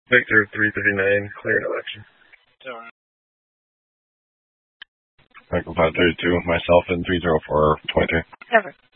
Victor 339, cleared election. Michael 532, myself, and 30423. Cover.